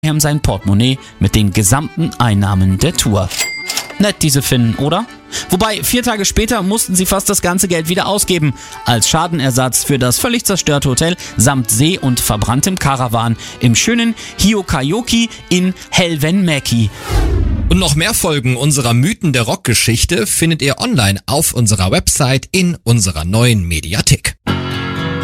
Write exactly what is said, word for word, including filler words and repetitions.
sein Portemonnaie mit den gesamten Einnahmen der Tour. Nett diese Finnen, oder? Wobei, vier Tage später mussten sie fast das ganze Geld wieder ausgeben, als Schadenersatz für das völlig zerstörte Hotel samt See und verbranntem Karawan im schönen Hiokajoki in Helvenmäki. Und noch mehr Folgen unserer Mythen der Rockgeschichte findet ihr online auf unserer Website in unserer neuen Mediathek.